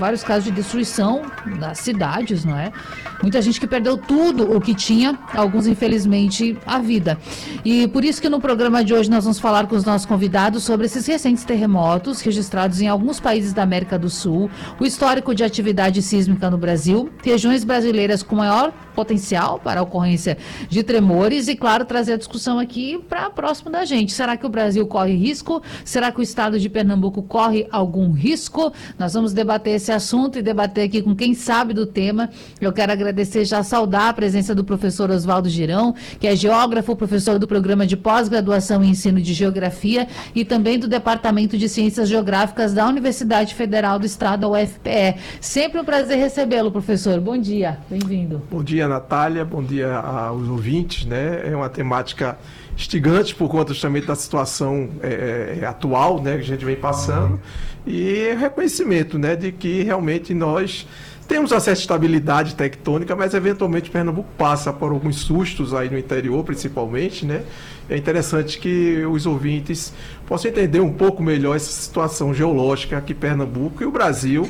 vários casos de destruição das cidades, não é? Muita gente que perdeu tudo o que tinha, alguns infelizmente a vida. E por isso que no programa de hoje nós vamos falar com os nossos convidados sobre esses recentes terremotos registrados em alguns países da América do Sul, o histórico de atividade sísmica no Brasil, regiões brasileiras com maior potencial para a ocorrência de tremores e, claro, trazer a discussão aqui para próximo da gente. Será que o Brasil corre risco? Será que o estado de Pernambuco corre algum risco? Nós vamos debater esse assunto e debater aqui com quem sabe do tema. Eu quero agradecer, já saudar a presença do professor Oswaldo Girão, que é geógrafo, professor do programa de pós-graduação em ensino de geografia e também do Departamento de Ciências Geográficas da Universidade Federal do Estado, a UFPE. Sempre um prazer recebê-lo, professor. Bom dia, bem-vindo. Bom dia, Natália, bom dia aos ouvintes, né? É uma temática instigante por conta justamente da situação atual, né, que a gente vem passando, e reconhecimento, né, de que realmente nós temos uma certa estabilidade tectônica, mas eventualmente Pernambuco passa por alguns sustos aí no interior, principalmente, né? É interessante que os ouvintes possam entender um pouco melhor essa situação geológica que Pernambuco e o Brasil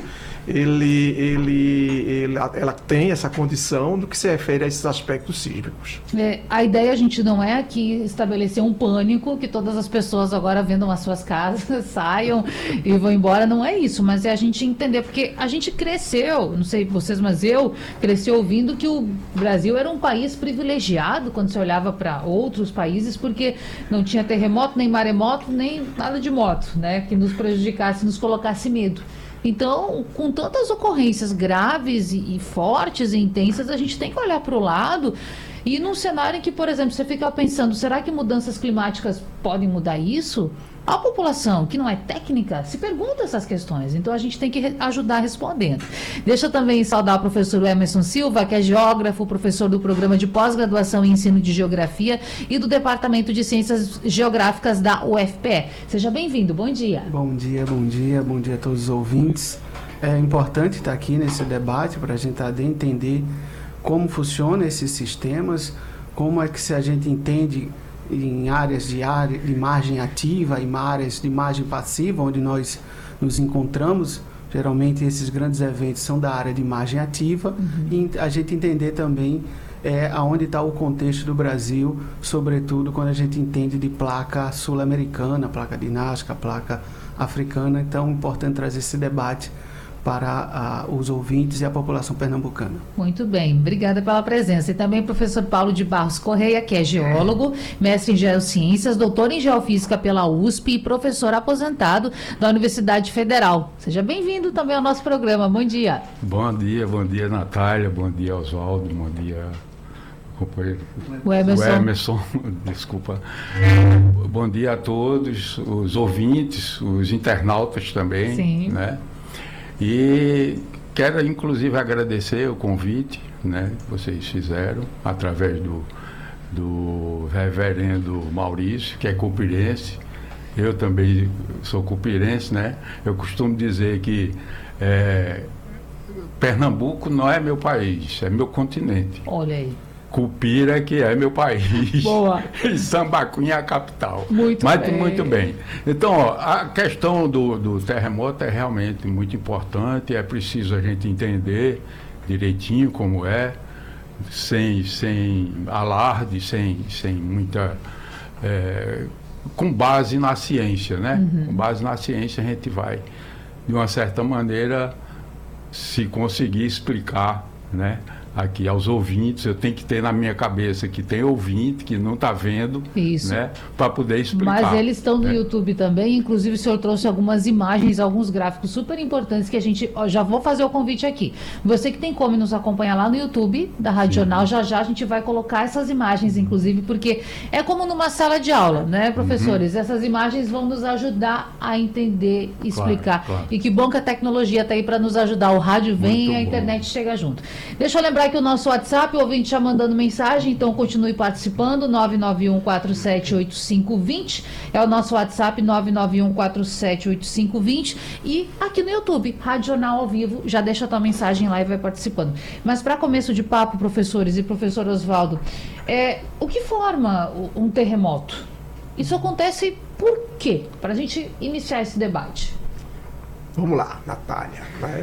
ela tem essa condição no que se refere a esses aspectos sísmicos. A ideia, a gente não é aqui estabelecer um pânico, que todas as pessoas agora vendam as suas casas, saiam e vão embora, não é isso, mas é a gente entender, porque a gente cresceu, não sei vocês, mas eu cresci ouvindo que o Brasil era um país privilegiado quando você olhava para outros países, porque não tinha terremoto, nem maremoto, nem nada de moto, né, que nos prejudicasse, nos colocasse medo. Então, com tantas ocorrências graves e fortes e intensas, a gente tem que olhar para o lado e num cenário em que, por exemplo, você fica pensando, será que mudanças climáticas podem mudar isso? A população, que não é técnica, se pergunta essas questões. Então, a gente tem que ajudar respondendo. Deixa eu também saudar o professor Emerson Silva, que é geógrafo, professor do programa de pós-graduação em ensino de geografia e do Departamento de Ciências Geográficas da UFPE. Seja bem-vindo, bom dia. Bom dia, bom dia, bom dia a todos os ouvintes. É importante estar aqui nesse debate para a gente entender como funcionam esses sistemas, como é que se a gente entende em áreas de margem ativa e áreas de margem passiva, onde nós nos encontramos. Geralmente esses grandes eventos são da área de margem ativa, e a gente entender também aonde está o contexto do Brasil, sobretudo quando a gente entende de placa sul-americana, placa de Nazca, placa africana. Então é importante trazer esse debate para os ouvintes e a população pernambucana. Muito bem, obrigada pela presença. E também o professor Paulo de Barros Correia, que é geólogo, mestre em geociências, doutor em geofísica pela USP e professor aposentado da Universidade Federal. Seja bem-vindo também ao nosso programa. Bom dia. Bom dia, Natália, bom dia, Oswaldo, bom dia, companheiro. O Emerson, desculpa. Bom dia a todos, os ouvintes, os internautas também. Sim. Né? E quero, inclusive, agradecer o convite, né, que vocês fizeram através do reverendo Maurício, que é cupirense. Eu também sou cupirense, né? Eu costumo dizer que Pernambuco não é meu país, é meu continente. Olha aí. Cupira, que é meu país. Boa. E Sambaquinha é a capital. Muito bem. Então, ó, a questão do terremoto é realmente muito importante. É preciso a gente entender direitinho como é, sem alarde, sem muita... com base na ciência, né? Com base na ciência a gente vai, de uma certa maneira, se conseguir explicar, né, aqui aos ouvintes. Eu tenho que ter na minha cabeça que tem ouvinte que não está vendo, isso, né, para poder explicar. Mas eles estão no né? YouTube também, inclusive o senhor trouxe algumas imagens, alguns gráficos super importantes que a gente, já vou fazer o convite aqui. Você que tem como nos acompanhar lá no YouTube da Rádio Jornal, já a gente vai colocar essas imagens, inclusive, porque é como numa sala de aula, né, professores? Essas imagens vão nos ajudar a entender, explicar. Claro. E que bom que a tecnologia está aí para nos ajudar. O rádio vem e a internet chega junto. Deixa eu lembrar que o nosso WhatsApp, o ouvinte já mandando mensagem, então continue participando, 991478520, é o nosso WhatsApp, 991478520, e aqui no YouTube, Rádio Jornal ao vivo, já deixa a tua mensagem lá e vai participando. Mas para começo de papo, professores e professor Oswaldo, o que forma um terremoto? Isso acontece por quê? Para a gente iniciar esse debate. Vamos lá, Natália.